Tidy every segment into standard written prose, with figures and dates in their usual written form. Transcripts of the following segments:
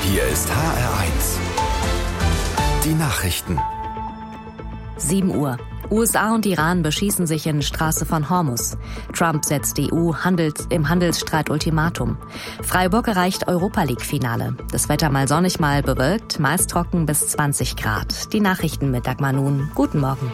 Hier ist HR1. Die Nachrichten. 7 Uhr. USA und Iran beschießen sich in Straße von Hormuz. Trump setzt EU im Handelsstreit Ultimatum. Freiburg erreicht Europa-League-Finale. Das Wetter mal sonnig, mal bewölkt, meist trocken bis 20 Grad. Die Nachrichten mit Dagmar Nun. Guten Morgen.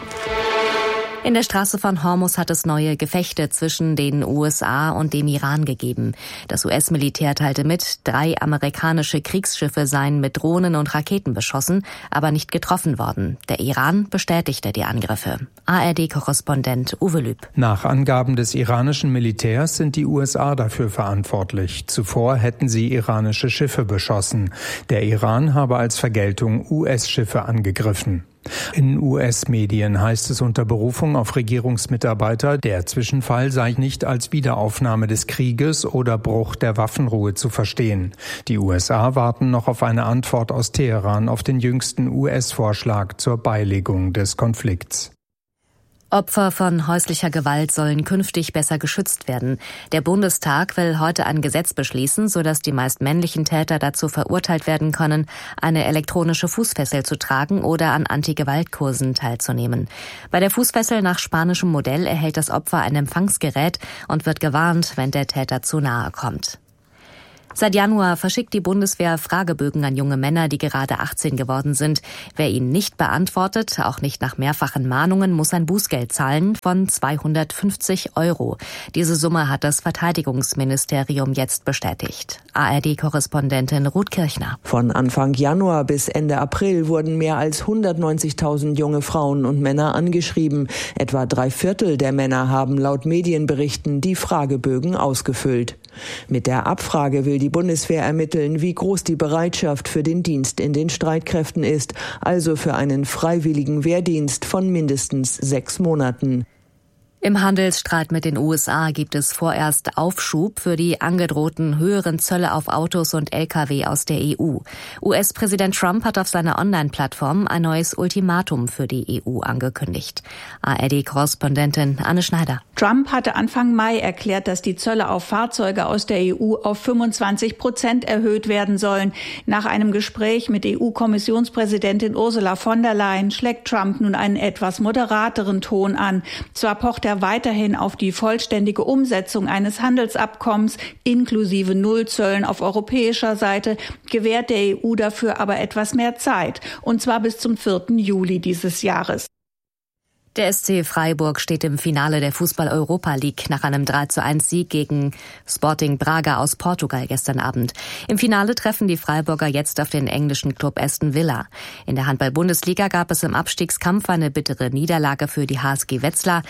In der Straße von Hormuz hat es neue Gefechte zwischen den USA und dem Iran gegeben. Das US-Militär teilte mit, 3 amerikanische Kriegsschiffe seien mit Drohnen und Raketen beschossen, aber nicht getroffen worden. Der Iran bestätigte die Angriffe. ARD-Korrespondent Uwe Lüb. Nach Angaben des iranischen Militärs sind die USA dafür verantwortlich. Zuvor hätten sie iranische Schiffe beschossen. Der Iran habe als Vergeltung US-Schiffe angegriffen. In US-Medien heißt es unter Berufung auf Regierungsmitarbeiter, der Zwischenfall sei nicht als Wiederaufnahme des Krieges oder Bruch der Waffenruhe zu verstehen. Die USA warten noch auf eine Antwort aus Teheran auf den jüngsten US-Vorschlag zur Beilegung des Konflikts. Opfer von häuslicher Gewalt sollen künftig besser geschützt werden. Der Bundestag will heute ein Gesetz beschließen, sodass die meist männlichen Täter dazu verurteilt werden können, eine elektronische Fußfessel zu tragen oder an Anti-Gewalt-Kursen teilzunehmen. Bei der Fußfessel nach spanischem Modell erhält das Opfer ein Empfangsgerät und wird gewarnt, wenn der Täter zu nahe kommt. Seit Januar verschickt die Bundeswehr Fragebögen an junge Männer, die gerade 18 geworden sind. Wer ihn nicht beantwortet, auch nicht nach mehrfachen Mahnungen, muss ein Bußgeld zahlen von 250 €. Diese Summe hat das Verteidigungsministerium jetzt bestätigt. ARD-Korrespondentin Ruth Kirchner. Von Anfang Januar bis Ende April wurden mehr als 190.000 junge Frauen und Männer angeschrieben. Etwa 3/4 der Männer haben laut Medienberichten die Fragebögen ausgefüllt. Mit der Abfrage will die Bundeswehr ermitteln, wie groß die Bereitschaft für den Dienst in den Streitkräften ist, also für einen freiwilligen Wehrdienst von mindestens 6 Monaten. Im Handelsstreit mit den USA gibt es vorerst Aufschub für die angedrohten höheren Zölle auf Autos und Lkw aus der EU. US-Präsident Trump hat auf seiner Online-Plattform ein neues Ultimatum für die EU angekündigt. ARD-Korrespondentin Anne Schneider. Trump hatte Anfang Mai erklärt, dass die Zölle auf Fahrzeuge aus der EU auf 25% erhöht werden sollen. Nach einem Gespräch mit EU-Kommissionspräsidentin Ursula von der Leyen schlägt Trump nun einen etwas moderateren Ton an. Zwar pocht er weiterhin auf die vollständige Umsetzung eines Handelsabkommens inklusive Nullzöllen auf europäischer Seite, gewährt der EU dafür aber etwas mehr Zeit, und zwar bis zum 4. Juli dieses Jahres. Der SC Freiburg steht im Finale der Fußball-Europa-League nach einem 3:1-Sieg gegen Sporting Braga aus Portugal gestern Abend. Im Finale treffen die Freiburger jetzt auf den englischen Club Aston Villa. In der Handball-Bundesliga gab es im Abstiegskampf eine bittere Niederlage für die HSG Wetzlar,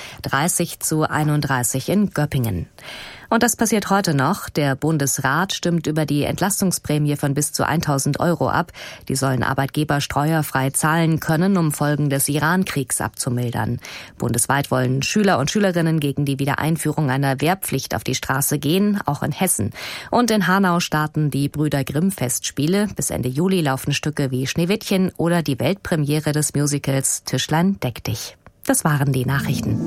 30:31 in Göppingen. Und das passiert heute noch. Der Bundesrat stimmt über die Entlastungsprämie von bis zu 1.000 € ab. Die sollen Arbeitgeber steuerfrei zahlen können, um Folgen des Iran-Kriegs abzumildern. Bundesweit wollen Schüler und Schülerinnen gegen die Wiedereinführung einer Wehrpflicht auf die Straße gehen, auch in Hessen. Und in Hanau starten die Brüder Grimm-Festspiele. Bis Ende Juli laufen Stücke wie Schneewittchen oder die Weltpremiere des Musicals Tischlein deck dich. Das waren die Nachrichten.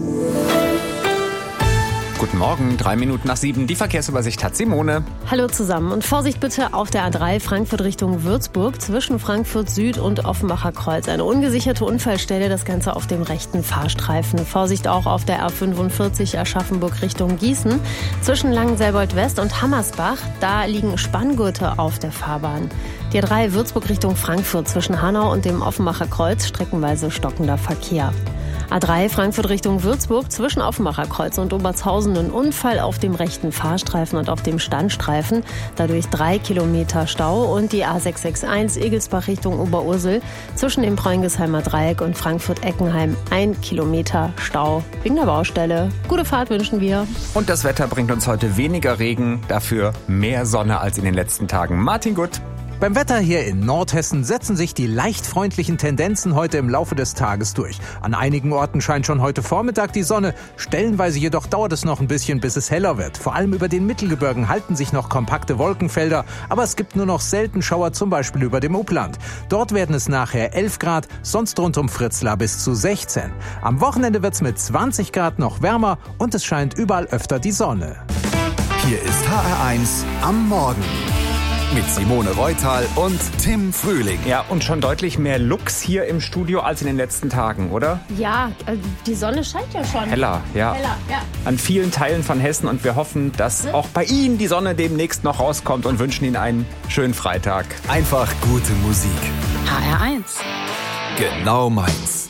Guten Morgen, 3 Minuten nach 7. Die Verkehrsübersicht hat Simone. Hallo zusammen und Vorsicht bitte auf der A3 Frankfurt Richtung Würzburg zwischen Frankfurt Süd und Offenbacher Kreuz. Eine ungesicherte Unfallstelle, das Ganze auf dem rechten Fahrstreifen. Vorsicht auch auf der A45 Aschaffenburg Richtung Gießen. Zwischen Langenselbold West und Hammersbach, da liegen Spanngurte auf der Fahrbahn. Die A3 Würzburg Richtung Frankfurt zwischen Hanau und dem Offenbacher Kreuz streckenweise stockender Verkehr. A3 Frankfurt Richtung Würzburg zwischen Offenbacher Kreuz und Obertshausen ein Unfall auf dem rechten Fahrstreifen und auf dem Standstreifen. Dadurch 3 Kilometer Stau. Und die A661 Egelsbach Richtung Oberursel zwischen dem Preungesheimer Dreieck und Frankfurt-Eckenheim 1 Kilometer Stau wegen der Baustelle. Gute Fahrt wünschen wir. Und das Wetter bringt uns heute weniger Regen, dafür mehr Sonne als in den letzten Tagen. Martin Gutt. Beim Wetter hier in Nordhessen setzen sich die leicht freundlichen Tendenzen heute im Laufe des Tages durch. An einigen Orten scheint schon heute Vormittag die Sonne, stellenweise jedoch dauert es noch ein bisschen, bis es heller wird. Vor allem über den Mittelgebirgen halten sich noch kompakte Wolkenfelder, aber es gibt nur noch selten Schauer, zum Beispiel über dem Upland. Dort werden es nachher 11 Grad, sonst rund um Fritzlar bis zu 16. Am Wochenende wird es mit 20 Grad noch wärmer und es scheint überall öfter die Sonne. Hier ist HR1 am Morgen. mit Simone Reutal und Tim Frühling. Ja, und schon deutlich mehr Lux hier im Studio als in den letzten Tagen, oder? Ja, die Sonne scheint ja schon. Heller, ja. An vielen Teilen von Hessen und wir hoffen, dass auch bei Ihnen die Sonne demnächst noch rauskommt und wünschen Ihnen einen schönen Freitag. Einfach gute Musik. HR1. Genau meins.